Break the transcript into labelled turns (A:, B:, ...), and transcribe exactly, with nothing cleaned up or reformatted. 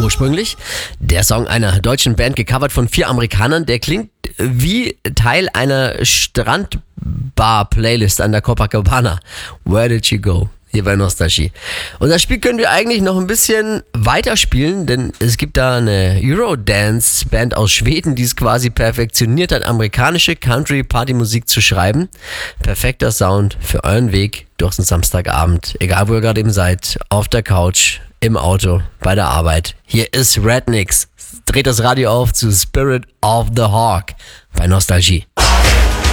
A: ursprünglich. Der Song einer deutschen Band, gecovert von vier Amerikanern, der klingt wie Teil einer Strandbar-Playlist an der Copacabana. Where did you go? Hier bei Nostalgie. Und das Spiel können wir eigentlich noch ein bisschen weiterspielen, denn es gibt da eine Eurodance-Band aus Schweden, die es quasi perfektioniert hat, amerikanische Country-Party-Musik zu schreiben. Perfekter Sound für euren Weg durch den Samstagabend, egal wo ihr gerade eben seid, auf der Couch, im Auto, bei der Arbeit. Hier ist Rednecks. Dreht das Radio auf zu Spirit of the Hawk bei Nostalgie.